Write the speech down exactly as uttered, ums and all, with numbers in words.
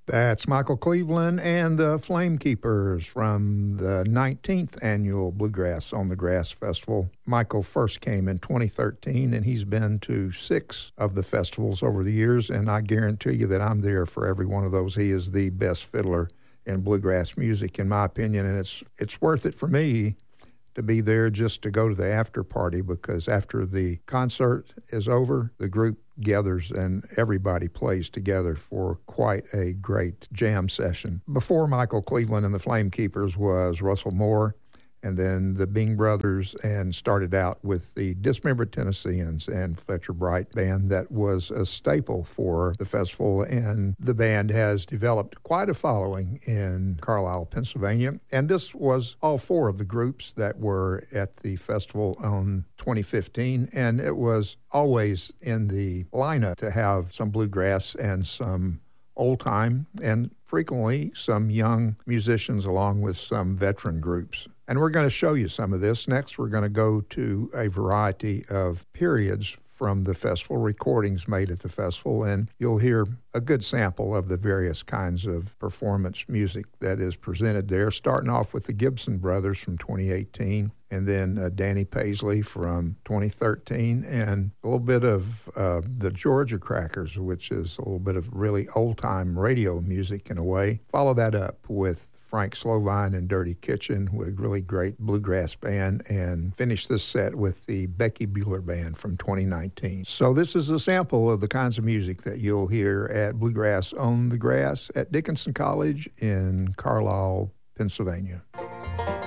That's Michael Cleveland and the Flamekeepers from the nineteenth Annual Bluegrass on the Grass Festival. Michael first came in twenty thirteen, and he's been to six of the festivals over the years, and I guarantee you that I'm there for every one of those. He is the best fiddler in bluegrass music, in my opinion, and it's it's worth it for me to be there just to go to the after party, because after the concert is over, the group gathers and everybody plays together for quite a great jam session. Before Michael Cleveland and the Flamekeepers was Russell Moore, and then the Bing Brothers, and started out with the Dismembered Tennesseans and Fletcher Bright band that was a staple for the festival, and the band has developed quite a following in Carlisle, Pennsylvania. And this was all four of the groups that were at the festival on twenty fifteen, and it was always in the lineup to have some bluegrass and some old time, and frequently some young musicians along with some veteran groups. And we're going to show you some of this. Next, we're going to go to a variety of periods from the festival, recordings made at the festival, and you'll hear a good sample of the various kinds of performance music that is presented there, starting off with the Gibson Brothers from twenty eighteen, and then uh, Danny Paisley from twenty thirteen, and a little bit of uh, the Georgia Crackers, which is a little bit of really old-time radio music in a way. Follow that up with Frank Slovine and Dirty Kitchen with a really great bluegrass band, and finish this set with the Becky Bueller Band from twenty nineteen. So this is a sample of the kinds of music that you'll hear at Bluegrass on the Grass at Dickinson College in Carlisle, Pennsylvania.